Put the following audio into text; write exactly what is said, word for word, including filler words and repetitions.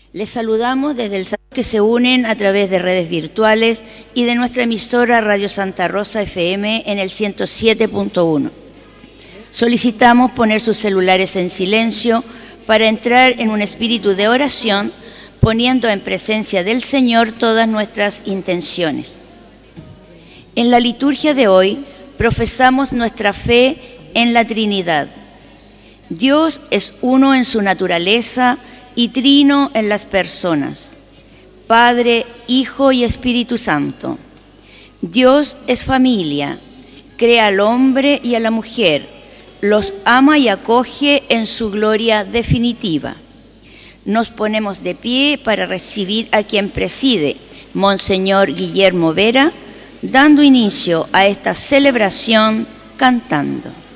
Les saludamos desde el salón que se unen a través de redes virtuales y de nuestra emisora Radio Santa Rosa F M en el ciento siete punto uno. Solicitamos poner sus celulares en silencio para entrar en un espíritu de oración, poniendo en presencia del Señor todas nuestras intenciones. En la liturgia de hoy profesamos nuestra fe en la Trinidad. Dios es uno en su naturaleza y trino en las personas, Padre, Hijo y Espíritu Santo. Dios es familia, crea al hombre y a la mujer, los ama y acoge en su gloria definitiva. Nos ponemos de pie para recibir a quien preside, Monseñor Guillermo Vera, dando inicio a esta celebración cantando.